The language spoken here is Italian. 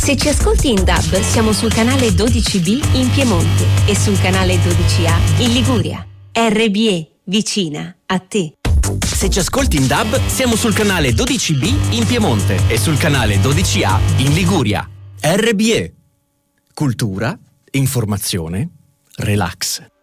Se ci ascolti in DAB, siamo sul canale 12B in Piemonte e sul canale 12A in Liguria. RBE, vicina a te. Se ci ascolti in DAB, siamo sul canale 12B in Piemonte e sul canale 12A in Liguria. RBE. Cultura, informazione, relax.